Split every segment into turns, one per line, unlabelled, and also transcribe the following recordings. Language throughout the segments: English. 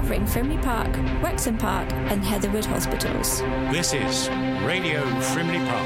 covering Frimley Park, Wrexham Park and Heatherwood Hospitals.
This is Radio Frimley Park.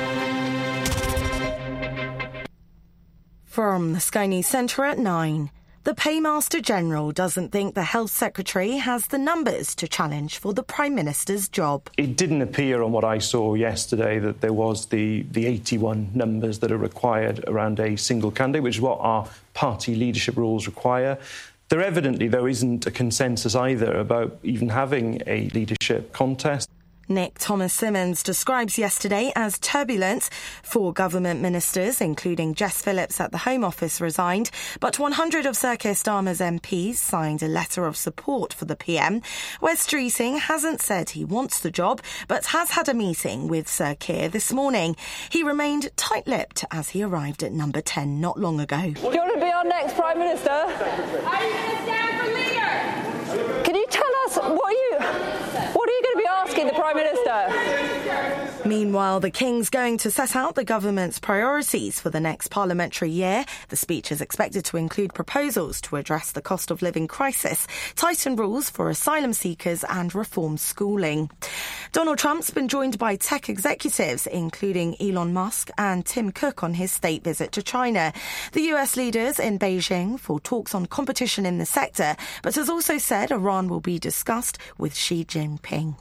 From the Sky News Centre at 9. The Paymaster General doesn't think the Health Secretary has the numbers to challenge for the Prime Minister's job.
It didn't appear on what I saw yesterday that there was the 81 numbers that are required around a single candidate, which is what our party leadership rules require. There evidently, though, isn't a consensus either about even having a leadership contest.
Nick Thomas-Symonds describes yesterday as turbulent. 4 government ministers, including Jess Phillips at the Home Office, resigned, but 100 of Sir Keir Starmer's MPs signed a letter of support for the PM. Wes Streeting hasn't said he wants the job, but has had a meeting with Sir Keir this morning. He remained tight-lipped as he arrived at number 10 not long ago.
Do you want to be our next Prime Minister?
Are you going to stand for leader?
Can you tell us what are you going to be asking the Prime Minister?
Meanwhile, the King's going to set out the government's priorities for the next parliamentary year. The speech is expected to include proposals to address the cost of living crisis, tighten rules for asylum seekers and reform schooling. Donald Trump's been joined by tech executives, including Elon Musk and Tim Cook, on his state visit to China. The US leaders in Beijing for talks on competition in the sector, but has also said Iran will be discussed with Xi Jinping.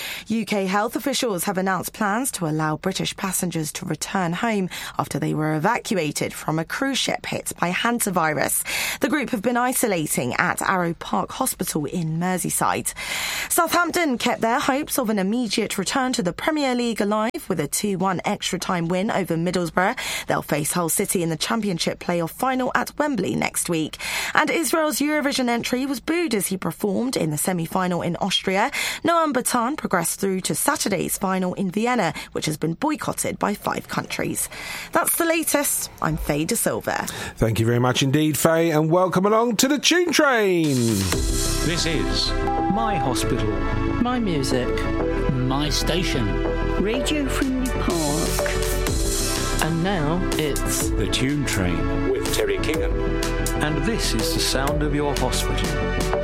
UK health officials have announced plans to allow British passengers to return home after they were evacuated from a cruise ship hit by hantavirus. The group have been isolating at Arrow Park Hospital in Merseyside. Southampton kept their hopes of an immediate return to the Premier League alive with a 2-1 extra-time win over Middlesbrough. They'll face Hull City in the Championship playoff final at Wembley next week. And Israel's Eurovision entry was booed as he performed in the semi-final in Austria. Noam Batan progressed through to Saturday's final in Vienna, which has been boycotted by 5 countries. That's the latest. I'm Faye De Silva.
Thank you very much indeed, Faye, and welcome along to the Tune Train.
This is My Hospital.
My music.
My station.
Radio Frimley Park.
And now it's
The Tune Train with Terry Kingham. And this is the sound of your hospital.